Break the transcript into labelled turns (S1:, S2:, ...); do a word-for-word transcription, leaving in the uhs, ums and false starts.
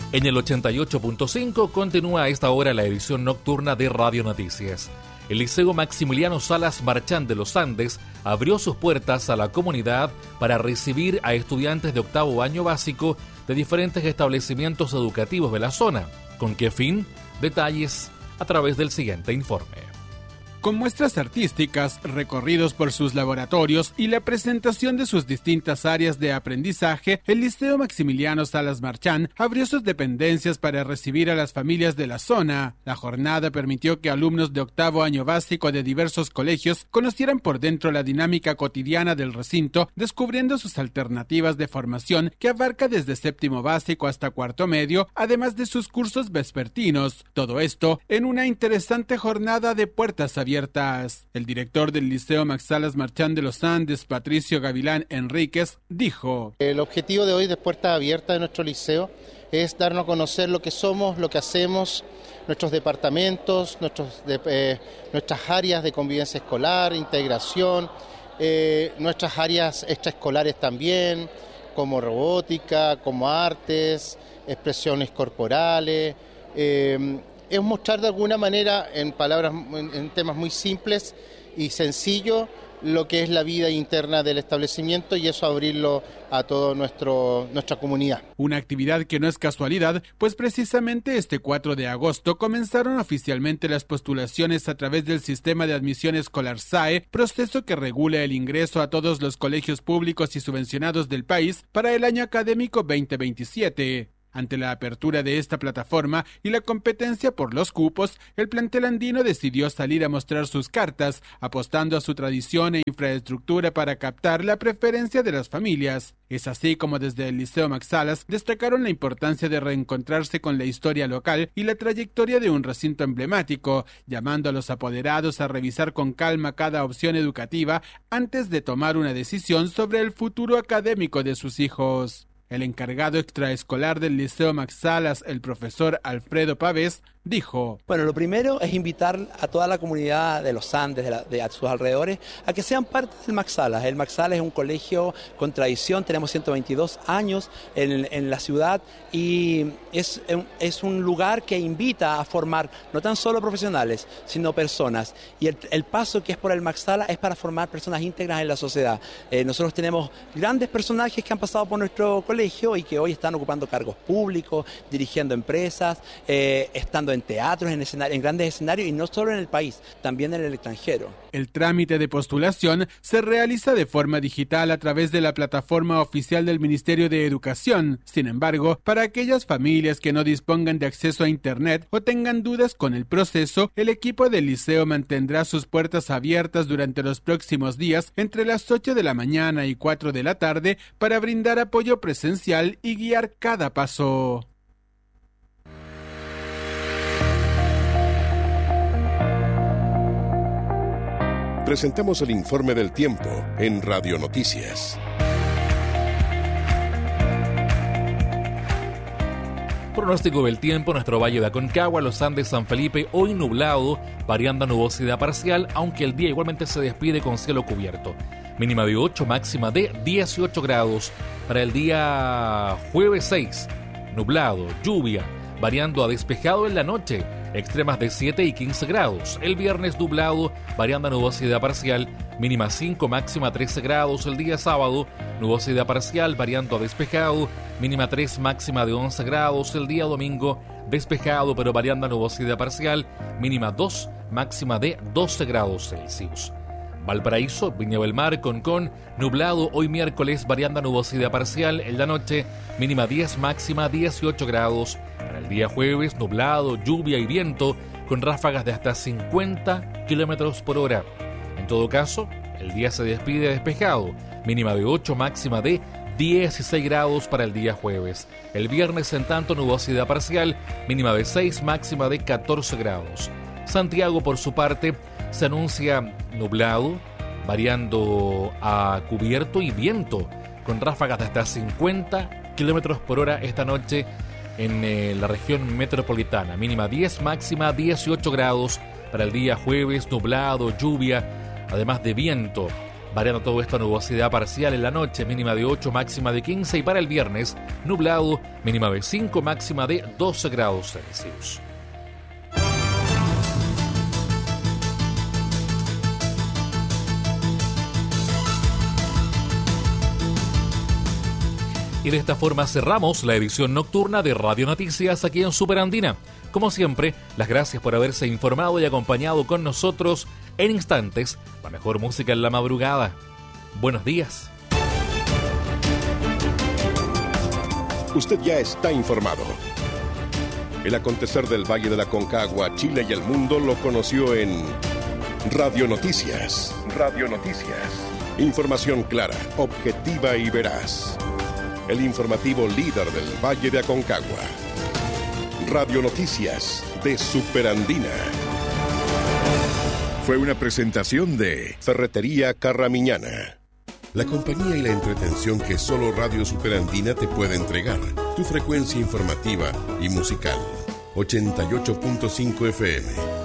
S1: En el ochenta y ocho punto cinco continúa a esta hora la edición nocturna de Radio Noticias. El Liceo Maximiliano Salas Marchán de los Andes abrió sus puertas a la comunidad para recibir a estudiantes de octavo año básico de diferentes establecimientos educativos de la zona. ¿Con qué fin? Detalles a través del siguiente informe.
S2: Con muestras artísticas, recorridos por sus laboratorios y la presentación de sus distintas áreas de aprendizaje, el Liceo Maximiliano Salas Marchán abrió sus dependencias para recibir a las familias de la zona. La jornada permitió que alumnos de octavo año básico de diversos colegios conocieran por dentro la dinámica cotidiana del recinto, descubriendo sus alternativas de formación que abarca desde séptimo básico hasta cuarto medio, además de sus cursos vespertinos. Todo esto en una interesante jornada de puertas abiertas. El director del Liceo Max Salas Marchán de los Andes, Patricio Gavilán Enríquez, dijo:
S3: El objetivo de hoy de Puertas Abiertas de nuestro liceo es darnos a conocer lo que somos, lo que hacemos, nuestros departamentos, nuestros de, eh, nuestras áreas de convivencia escolar, integración, eh, nuestras áreas extraescolares también, como robótica, como artes, expresiones corporales, eh, es mostrar de alguna manera, en palabras, en, en temas muy simples y sencillos, lo que es la vida interna del establecimiento y eso abrirlo a toda nuestra comunidad.
S2: Una actividad que no es casualidad, pues precisamente este cuatro de agosto comenzaron oficialmente las postulaciones a través del sistema de admisión escolar S A E, proceso que regula el ingreso a todos los colegios públicos y subvencionados del país para el año académico veinte veintisiete. Ante la apertura de esta plataforma y la competencia por los cupos, el plantel andino decidió salir a mostrar sus cartas, apostando a su tradición e infraestructura para captar la preferencia de las familias. Es así como desde el Liceo Max Salas destacaron la importancia de reencontrarse con la historia local y la trayectoria de un recinto emblemático, llamando a los apoderados a revisar con calma cada opción educativa antes de tomar una decisión sobre el futuro académico de sus hijos. El encargado extraescolar del Liceo Max Salas, el profesor Alfredo Pavés, dijo:
S4: Bueno, lo primero es invitar a toda la comunidad de los Andes, de, la, de a sus alrededores, a que sean parte del Max Salas. El Max Salas es un colegio con tradición, tenemos ciento veintidós años en, en la ciudad y es, es un lugar que invita a formar no tan solo profesionales, sino personas. Y el, el paso que es por el Max Salas es para formar personas íntegras en la sociedad. Eh, nosotros tenemos grandes personajes que han pasado por nuestro colegio y que hoy están ocupando cargos públicos, dirigiendo empresas, eh, estando en teatros, en, escenario, en grandes escenarios y no solo en el país, también en el extranjero.
S2: El trámite de postulación se realiza de forma digital a través de la plataforma oficial del Ministerio de Educación. Sin embargo, para aquellas familias que no dispongan de acceso a Internet o tengan dudas con el proceso, el equipo del liceo mantendrá sus puertas abiertas durante los próximos días entre las ocho de la mañana y cuatro de la tarde para brindar apoyo presencial y guiar cada paso.
S5: Presentamos el informe del tiempo en Radio Noticias.
S1: Pronóstico del tiempo: nuestro Valle de Aconcagua, los Andes, San Felipe, hoy nublado, variando a nubosidad parcial, aunque el día igualmente se despide con cielo cubierto. Mínima de ocho, máxima de dieciocho grados. Para el día jueves seis, nublado, lluvia, variando a despejado en la noche, extremas de siete y quince grados. El viernes nublado, variando a nubosidad parcial, mínima cinco, máxima trece grados. El día sábado, nubosidad parcial, variando a despejado, mínima tres, máxima de once grados. El día domingo, despejado pero variando a nubosidad parcial, mínima dos, máxima de doce grados Celsius. Valparaíso, Viña del Mar, Concón, nublado hoy miércoles, variando a nubosidad parcial. En la noche, mínima diez, máxima dieciocho grados. Para el día jueves, nublado, lluvia y viento, con ráfagas de hasta cincuenta kilómetros por hora. En todo caso, el día se despide despejado, mínima de ocho, máxima de dieciséis grados para el día jueves. El viernes, en tanto, nubosidad parcial, mínima de seis, máxima de catorce grados. Santiago, por su parte, se anuncia nublado, variando a cubierto y viento, con ráfagas de hasta cincuenta kilómetros por hora esta noche en eh, la región metropolitana. Mínima diez, máxima dieciocho grados. Para el día jueves, nublado, lluvia, además de viento. variando todo esto a nubosidad parcial en la noche, mínima de ocho, máxima de quince, y para el viernes, nublado, mínima de cinco, máxima de doce grados Celsius. Y de esta forma cerramos la edición nocturna de Radio Noticias aquí en Superandina. Como siempre, las gracias por haberse informado y acompañado con nosotros. En instantes, la mejor música en la madrugada. Buenos días.
S5: Usted ya está informado. El acontecer del Valle de la Aconcagua, Chile y el mundo lo conoció en Radio Noticias. Radio Noticias. Información clara, objetiva y veraz. El informativo líder del Valle de Aconcagua. Radio Noticias de Superandina. Fue una presentación de Ferretería Carramiñana. La compañía y la entretención que solo Radio Superandina te puede entregar. Tu frecuencia informativa y musical. ochenta y ocho punto cinco F M.